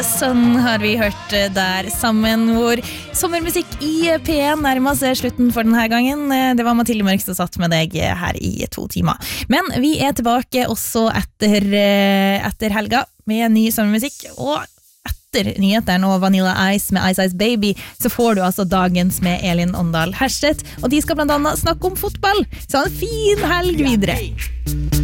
Sun har vi hørt der sammen, hvor sommermusikk i P1 nærmer seg slutten for denne gangen. Det var Mathilde Mørk som satt med deg her i 2 timer. Men vi er tilbake også etter helga med ny sommermusikk, og etter nyhetene og Vanilla Ice med Ice Ice Baby, så får du altså dagens med Elin Åndal Herstedt, og de skal blant annet snakke om fotball. Så ha en fin helg videre.